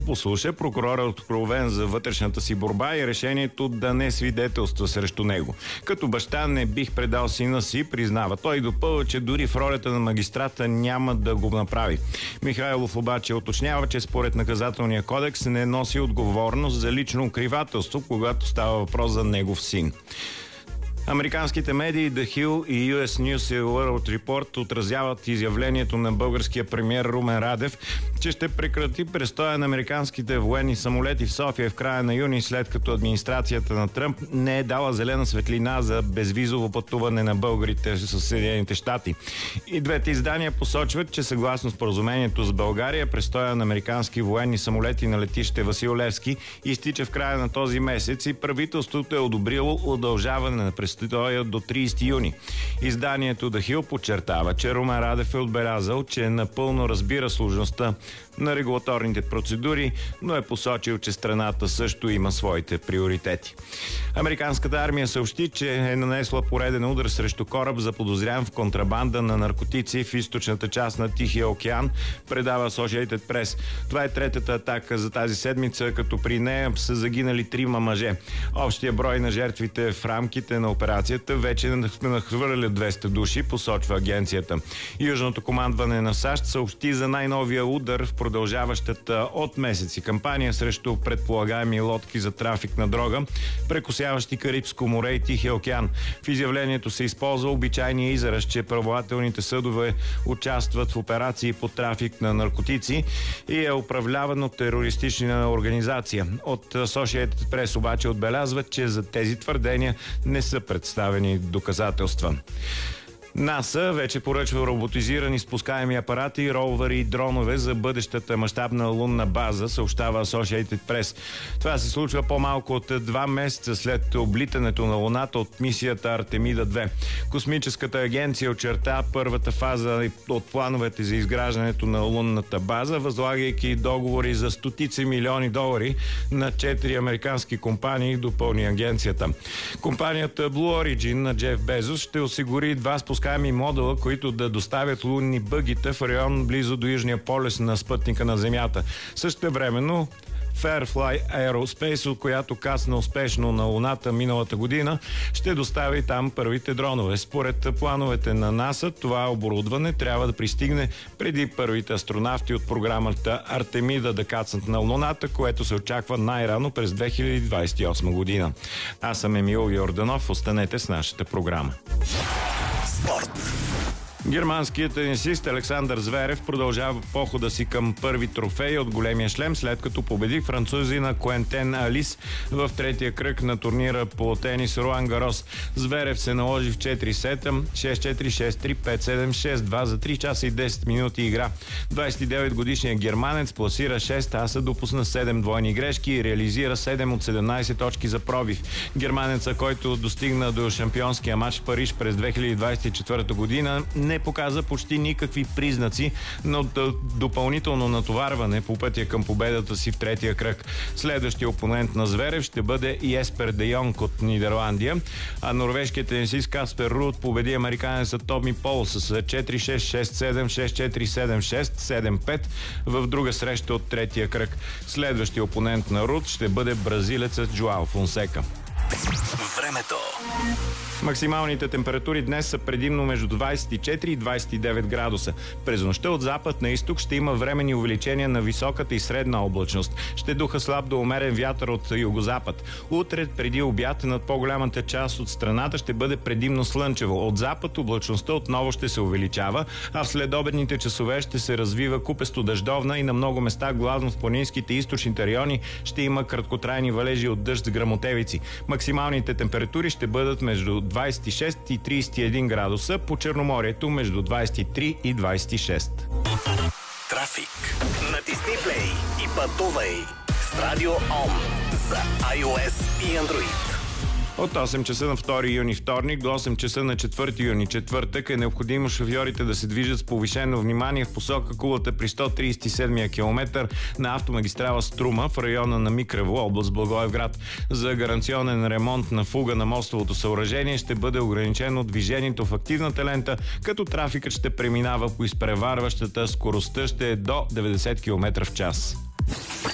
послуша, прокурора откровен за вътрешната си борба и решението да не свидетелства срещу него. Като баща не бих предал сина си, признава. Той допълва, че дори в ролята на магистрата няма да го направи. Михайлов обаче уточнява, че според наказателния кодекс не носи отговорност за лично укривателство, когато става въпрос за негов син. Американските медии The Hill и US News и World Report отразяват изявлението на българския премиер Румен Радев, че ще прекрати престоя на американските военни самолети в София в края на юни, след като администрацията на Тръмп не е дала зелена светлина за безвизово пътуване на българите с Съединените щати. И двете издания посочват, че съгласно споразумението с България, престоя на американски военни самолети на летище Васил Левски изтича в края на този месец и правителството е одобрило удължаване на престоя до 30 юни. Изданието The Hill подчертава, че Румен Радев е отбелязал, че напълно разбира сложността на регулаторните процедури, но е посочил, че страната също има своите приоритети. Американската армия съобщи, че е нанесла пореден удар срещу кораб, заподозрян в контрабанда на наркотици в източната част на Тихия океан, предава Associated Press. Това е третата атака за тази седмица, като при нея са загинали 3 мъже. Общия брой на жертвите в рамките на операцията вече нахвърля 200 души, посочва агенцията. Южното командване на САЩ съобщи за най-новия удар в продължаващата от месеци кампания срещу предполагаеми лодки за трафик на дрога, прекосяващи Карибско море и Тихия океан. В изявлението се използва обичайния израз, че правоохранителните съдове участват в операции по трафик на наркотици и е управляван от терористична организация. От Associated Press обаче отбелязват, че за тези твърдения не са представени доказателства. НАСА вече поръчва роботизирани спускаеми апарати, ровъри и дронове за бъдещата мащабна лунна база, съобщава Associated Press. Това се случва по-малко от 2 месеца след облитането на Луната от мисията Артемида 2. Космическата агенция очерта първата фаза от плановете за изграждането на лунната база, възлагайки договори за стотици милиони долари на 4 американски компании, допълни агенцията. Компанията Blue Origin на Джеф Безос ще осигури 2 спускаеми модула, които да доставят лунни бъгита в район близо до южния полюс на спътника на Земята. Същевременно Fairfly Aerospace, която кацна успешно на Луната миналата година, ще достави там първите дронове. Според плановете на НАСА, това оборудване трябва да пристигне преди първите астронавти от програмата Артемида да кацнат на Луната, което се очаква най-рано през 2028 година. Аз съм Емил Йорданов. Останете с нашата програма. Спорт. Германският тенисист Александър Зверев продължава похода си към първи трофей от големия шлем, след като победи французина Куентен Алис в третия кръг на турнира по тенис Руан Гарос. Зверев се наложи в 4 сета, 6-4, 6-3, 5-7, 6-2 за 3 часа и 10 минути игра. 29-годишният германец пласира 6 аса, допусна 7 двойни грешки и реализира 7 от 17 точки за пробив. Германеца, който достигна до шампионския матч в Париж през 2024 година, не показа почти никакви признаци на допълнително натоварване по пътя към победата си в третия кръг. Следващия опонент на Зверев ще бъде Еспер де Йонг от Нидерландия, а норвежкият тенисист Каспер Руд победи американеца Томи Пол с 4-6, 6-7, 6-4, 7-6, 7-5 в друга среща от третия кръг. Следващия опонент на Руд ще бъде бразилецът Жоао Фонсека. Времето. Максималните температури днес са предимно между 24 и 29 градуса. През нощта от запад на изток ще има временни увеличения на високата и средна облачност. Ще духа слаб до умерен вятър от югозапад. Утре преди обяд над по-голямата част от страната ще бъде предимно слънчево. От запад облачността отново ще се увеличава, а в следобедните часове ще се развива купесто дъждовна и на много места, главно в планинските и източните райони, ще има краткотрайни валежи от дъжд с гръмотевици. Максималните температури ще бъдат между 26 и 31 градуса, по Черноморието между 23 и 26. Трафик. Натисни плей и пътувай с Радио Ом за iOS и Android. От 8 часа на 2 юни вторник до 8 часа на 4 юни четвъртък е необходимо шофьорите да се движат с повишено внимание в посока Кулата при 137-я километър на автомагистрала Струма в района на Микрево, област Благоевград. За гаранционен ремонт на фуга на мостовото съоръжение ще бъде ограничено движението в активната лента, като трафикът ще преминава по изпреварващата, скоростта ще е до 90 км в час.